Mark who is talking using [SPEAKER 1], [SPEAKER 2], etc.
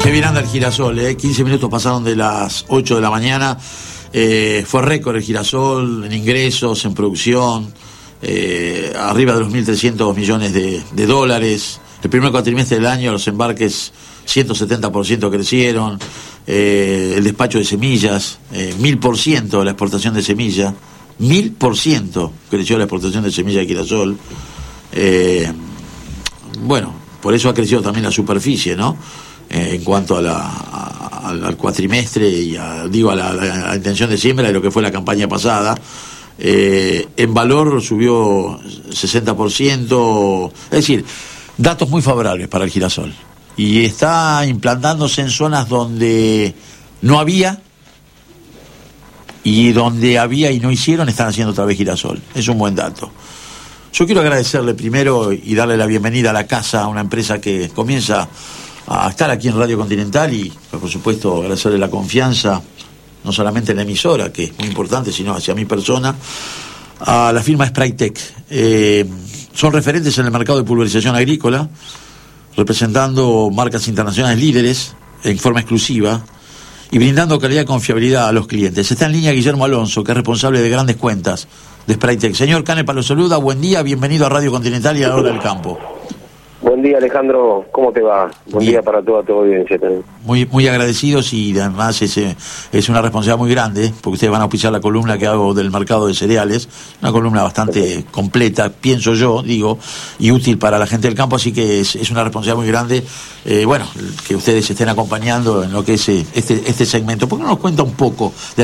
[SPEAKER 1] Qué bien anda el girasol, 15 minutos pasaron de las 8 de la mañana. Fue récord el girasol en ingresos, en producción, arriba de los 1.300 millones de dólares. El primer cuatrimestre del año los embarques 170% crecieron, el despacho de semillas, 1000% la exportación de semillas, 1000% creció la exportación de semillas de girasol. Bueno, por eso ha crecido también la superficie, ¿no? En cuanto al cuatrimestre y a la intención de siembra de lo que fue la campaña pasada. En valor subió 60%, es decir, datos muy favorables para el girasol. Y está implantándose en zonas donde no había, y donde había y no hicieron, están haciendo otra vez girasol. Es un buen dato. Yo quiero agradecerle primero y darle la bienvenida a la casa, a una empresa que comienza a estar aquí en Radio Continental, y por supuesto agradecerle la confianza, no solamente en la emisora, que es muy importante, sino hacia mi persona, a la firma Spraytec. Son referentes en el mercado de pulverización agrícola, representando marcas internacionales líderes en forma exclusiva y brindando calidad y confiabilidad a los clientes. Está en línea Guillermo Alonso, que es responsable de grandes cuentas de Spraytec. Señor Canepa, lo saluda, buen día, bienvenido a Radio Continental y a la Hora del Campo.
[SPEAKER 2] Buen día, Alejandro, ¿cómo te va? Buen día para toda tu audiencia también.
[SPEAKER 1] Muy agradecidos, y además es una responsabilidad muy grande, porque ustedes van a auspiciar la columna que hago del mercado de cereales, una columna bastante completa, pienso yo, y útil para la gente del campo, así que es una responsabilidad muy grande, que ustedes estén acompañando en lo que es este segmento. ¿Por qué no nos cuenta un poco de